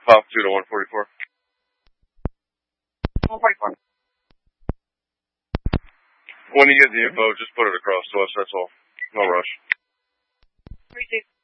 Pop 2 to 144. 144. When you get the info, just put it across to us, that's all. No rush. 3-2.